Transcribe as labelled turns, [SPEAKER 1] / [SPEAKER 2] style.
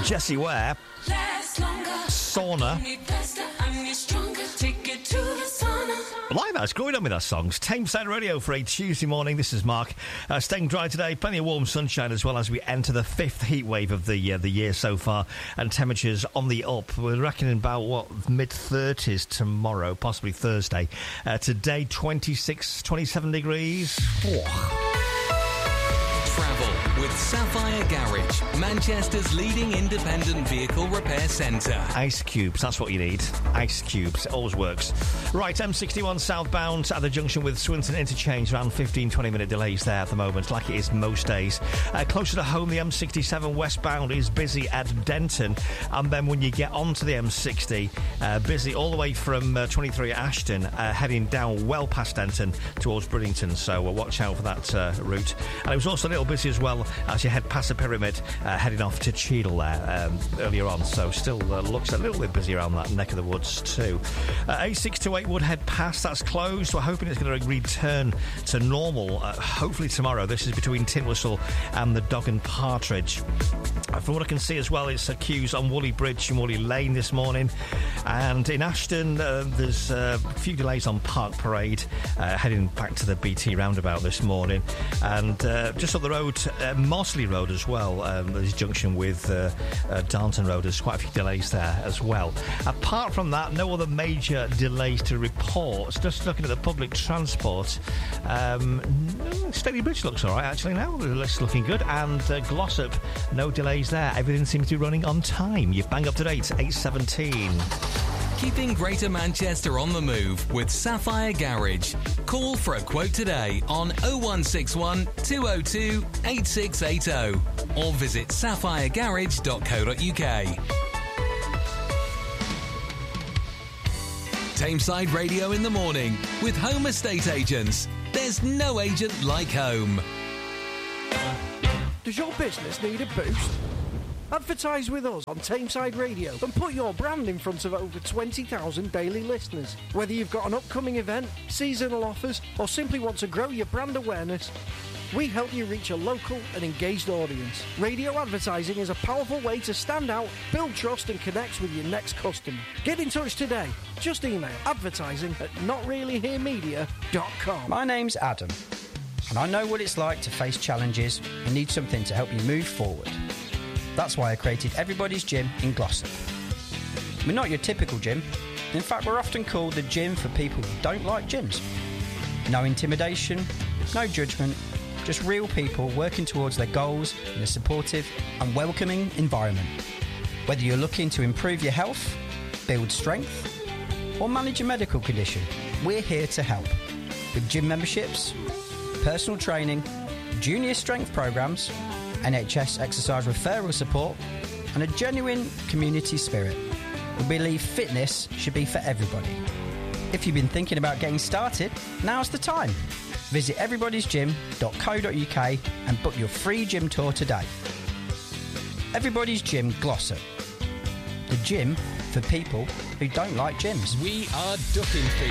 [SPEAKER 1] Jessie Ware, Sauna. Like that, it's growing on with our songs. Tameside Radio for a Tuesday morning. This is Mark. Staying dry today, plenty of warm sunshine as well as we enter the fifth heat wave of the year so far, and temperatures on the up. We're reckoning about, mid-30s tomorrow, possibly Thursday. Today, 26, 27 degrees.
[SPEAKER 2] Travel with Sapphire Garage, Manchester's leading independent vehicle repair centre.
[SPEAKER 1] Ice cubes, that's what you need. Ice cubes, it always works. Right, M61 southbound at the junction with Swinton Interchange, around 15-20 minute delays there at the moment, like it is most days. Closer to home, the M67 westbound is busy at Denton, and then when you get onto the M60, busy all the way from 23 at Ashton, heading down well past Denton towards Bridlington, so watch out for that route. And it was also a little busy as well as you head past the Pyramid, heading off to Cheadle there earlier on, so still looks a little bit busy around that neck of the woods too. A628 Woodhead Pass, that's closed. We're hoping it's going to return to normal hopefully tomorrow. This is between Tintwistle and the Dog and Partridge. From what I can see as well, it's queues on Woolley Bridge and Woolley Lane this morning, and in Ashton there's a few delays on Park Parade, heading back to the BT roundabout this morning, and just up the road, Mossley Road as well, there's a junction with Darlington Road, there's quite a few delays there as well. Apart from that, no other major delays to report. Just looking at the public transport, Staley Bridge looks alright actually now, it's looking good, and Glossop, no delays there, everything seems to be running on time. You bang up to date, 8:17.
[SPEAKER 2] Keeping Greater Manchester on the move with Sapphire Garage. Call for a quote today on 0161 202 8680 or visit sapphiregarage.co.uk. Tameside Radio in the morning with Home Estate Agents. There's no agent like home.
[SPEAKER 3] Does your business need a boost? Advertise with us on Tameside Radio and put your brand in front of over 20,000 daily listeners. Whether you've got an upcoming event, seasonal offers, or simply want to grow your brand awareness, we help you reach a local and engaged audience. Radio advertising is a powerful way to stand out, build trust and connect with your next customer. Get in touch today. Just email advertising@notreallyheremedia.com.
[SPEAKER 4] My name's Adam, and I know what it's like to face challenges and need something to help you move forward. That's why I created Everybody's Gym in Glossop. We're not your typical gym. In fact, we're often called the gym for people who don't like gyms. No intimidation, no judgment, just real people working towards their goals in a supportive and welcoming environment. Whether you're looking to improve your health, build strength, or manage a medical condition, we're here to help. With gym memberships, personal training, junior strength programs, NHS exercise referral support, and a genuine community spirit. We believe fitness should be for everybody. If you've been thinking about getting started, now's the time. Visit everybody'sgym.co.uk and book your free gym tour today. Everybody's Gym Glossop. The gym for people who don't like gyms.
[SPEAKER 2] We are Duckingfield.